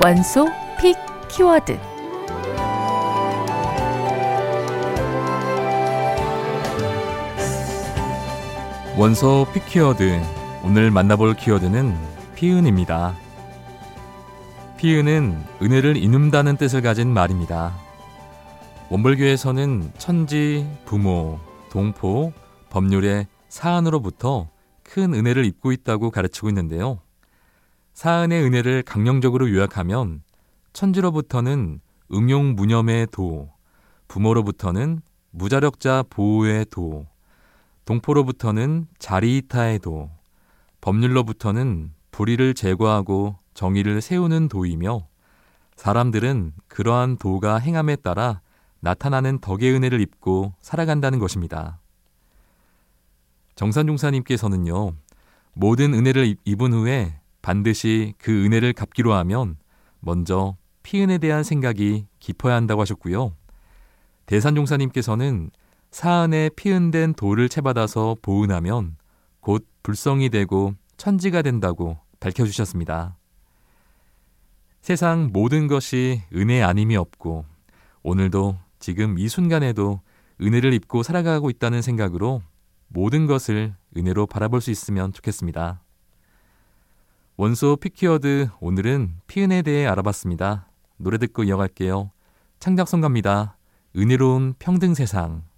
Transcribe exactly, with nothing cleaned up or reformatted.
원소 픽 키워드. 원소 픽 키워드. 오늘 만나볼 키워드는 피은입니다. 피은은 은혜를 이눈다는 뜻을 가진 말입니다. 원불교에서는 천지, 부모, 동포, 법률의 사안으로부터 큰 은혜를 입고 있다고 가르치고 있는데요. 사안의 은혜를 강령적으로 요약하면 천지로부터는 응용무념의 도, 부모로부터는 무자력자 보호의 도, 동포로부터는 자리이타의 도, 법률로부터는 불의를 제거하고 정의를 세우는 도이며 사람들은 그러한 도가 행함에 따라 나타나는 덕의 은혜를 입고 살아간다는 것입니다. 정산종사님께서는요, 모든 은혜를 입은 후에 반드시 그 은혜를 갚기로 하면 먼저 피은에 대한 생각이 깊어야 한다고 하셨고요. 대산종사님께서는 사안에 피은된 도를 채받아서 보은하면 곧 불성이 되고 천지가 된다고 밝혀주셨습니다. 세상 모든 것이 은혜 아님이 없고 오늘도 지금 이 순간에도 은혜를 입고 살아가고 있다는 생각으로 모든 것을 은혜로 바라볼 수 있으면 좋겠습니다. 원소 픽키워드, 오늘은 피은에 대해 알아봤습니다. 노래 듣고 이어갈게요. 창작성가입니다. 은혜로운 평등 세상.